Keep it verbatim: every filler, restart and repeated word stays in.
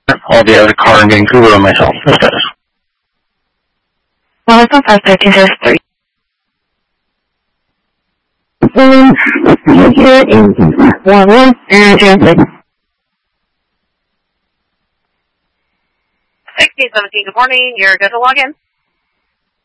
I'll be out of the car in Vancouver on myself. That's it. Well, it's not five thirteen, there's three. Um, here is one one and zero six. sixteen seventeen, good morning. You're good to log in.